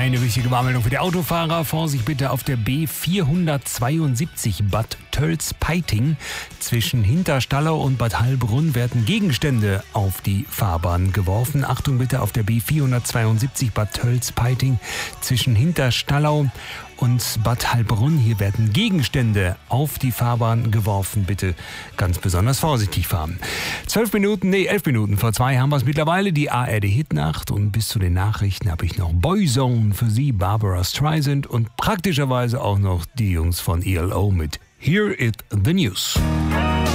Eine wichtige Warnmeldung für die Autofahrer. Vorsicht bitte auf der B472 Bad Tölz-Peiting. Zwischen Hinterstallau und Bad Heilbrunn werden Gegenstände auf die Fahrbahn geworfen. Achtung bitte auf der B472 Bad Tölz-Peiting. Zwischen Hinterstallau und Bad Heilbrunn. Hier werden Gegenstände auf die Fahrbahn geworfen. Bitte ganz besonders vorsichtig fahren. 11 Minuten vor 2 haben wir es mittlerweile. Die ARD-Hitnacht. Und bis zu den Nachrichten habe ich noch Boyzone für Sie, Barbara Streisand. Und praktischerweise auch noch die Jungs von ELO mit Hear It The News.